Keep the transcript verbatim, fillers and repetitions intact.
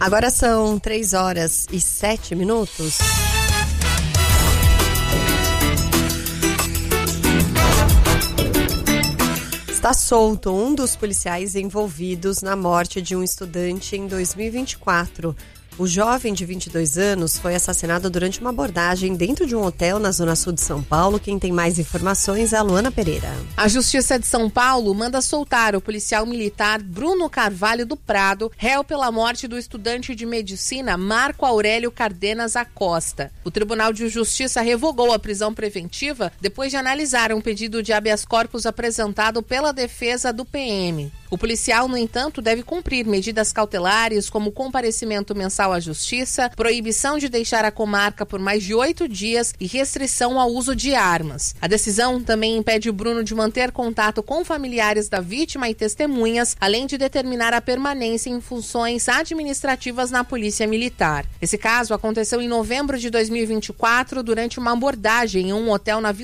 Agora são três horas e sete minutos. Está solto um dos policiais envolvidos na morte de um estudante em dois mil e vinte e quatro. O jovem de vinte e dois anos foi assassinado durante uma abordagem dentro de um hotel na zona sul de São Paulo. Quem tem mais informações é a Luana Pereira. A Justiça de São Paulo manda soltar o policial militar Bruno Carvalho do Prado, réu pela morte do estudante de medicina Marco Aurélio Cardenas Acosta. O Tribunal de Justiça revogou a prisão preventiva depois de analisar um pedido de habeas corpus apresentado pela defesa do P M. O policial, no entanto, deve cumprir medidas cautelares como comparecimento mensal à justiça, proibição de deixar a comarca por mais de oito dias e restrição ao uso de armas. A decisão também impede o Bruno de manter contato com familiares da vítima e testemunhas, além de determinar a permanência em funções administrativas na Polícia Militar. Esse caso aconteceu em novembro de dois mil e vinte e quatro, durante uma abordagem em um hotel na Vila